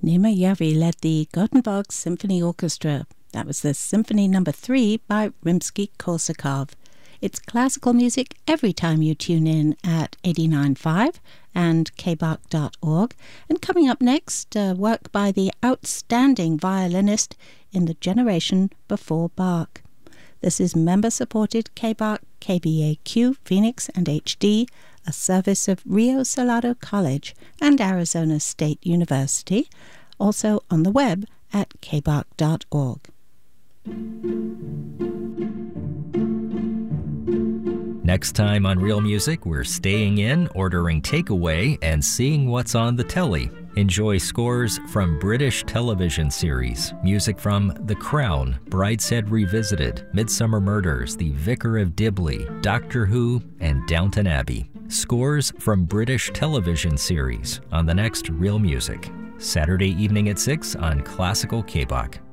Nima Yavi led the Gothenburg Symphony Orchestra. That was the Symphony No. 3 by Rimsky-Korsakov. It's classical music every time you tune in at 89.5 and kbach.org. And coming up next, work by the outstanding violinist in the generation before Bach. This is member-supported KBach, KBAQ, Phoenix and HD, a service of Rio Salado College and Arizona State University, also on the web at kbach.org. Next time on Real Music, we're staying in, ordering takeaway, and seeing what's on the telly. Enjoy scores from British television series, music from The Crown, Brideshead Revisited, Midsummer Murders, The Vicar of Dibley, Doctor Who, and Downton Abbey. Scores from British television series on the next Real Music. Saturday evening at 6 on Classical KBach.